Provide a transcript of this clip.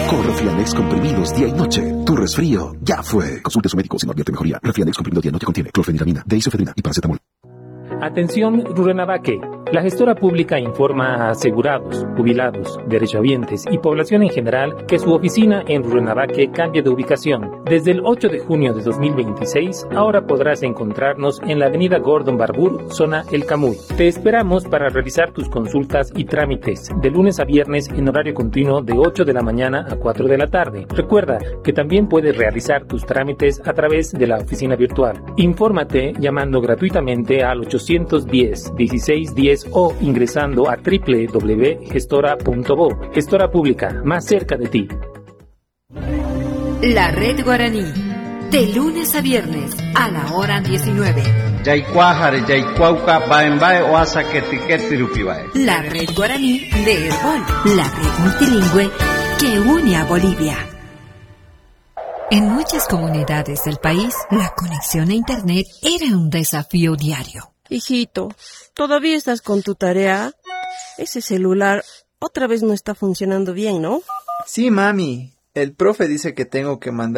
Con Refianex comprimidos día y noche. Tu resfrío ya fue. Consulte a su médico si no advierte mejoría. Refianex comprimido día y noche contiene clorfeniramina, deisofedrina y paracetamol. Atención Rurrenabaque. La gestora pública informa a asegurados, jubilados, derechohabientes y población en general que su oficina en Rurrenabaque cambia de ubicación. Desde el 8 de junio de 2026, ahora podrás encontrarnos en la avenida Gordon Barbour, zona El Camuy. Te esperamos para realizar tus consultas y trámites de lunes a viernes en horario continuo de 8 de la mañana a 4 de la tarde. Recuerda que también puedes realizar tus trámites a través de la oficina virtual. Infórmate llamando gratuitamente al 810-1610 o ingresando a www.gestora.bo. Gestora Pública, más cerca de ti. La Red Guaraní, de lunes a viernes a la hora 19. La Red Guaraní de Herbol, la red multilingüe que une a Bolivia. En muchas comunidades del país, la conexión a Internet era un desafío diario. Hijito, ¿todavía estás con tu tarea? Ese celular otra vez no está funcionando bien, ¿no? Sí, mami. El profe dice que tengo que mandar